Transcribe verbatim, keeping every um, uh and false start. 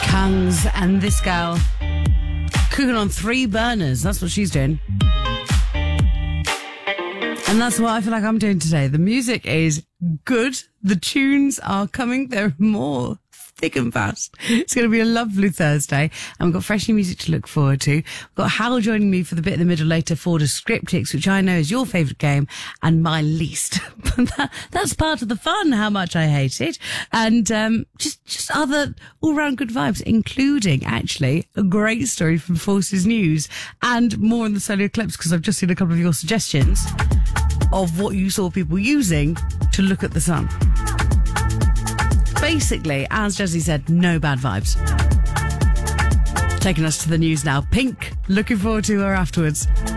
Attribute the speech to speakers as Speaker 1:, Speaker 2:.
Speaker 1: Tongues and this girl cooking on three burners. That's what she's doing. And that's what I feel like I'm doing today. The music is good. The tunes are coming. There are more thick and fast. It's going to be a lovely Thursday. And we've got fresh new music to look forward to. We've got Hal joining me for the bit in the middle later for Descriptics, which I know is your favourite game and my least. But that, that's part of the fun, how much I hate it. And um, just, just other all-round good vibes, including, actually, a great story from Forces News and more on the solar eclipse, because I've just seen a couple of your suggestions of what you saw people using to look at the sun. Basically, as Jazzy said, no bad vibes. Taking us to the news now. Pink, looking forward to her afterwards.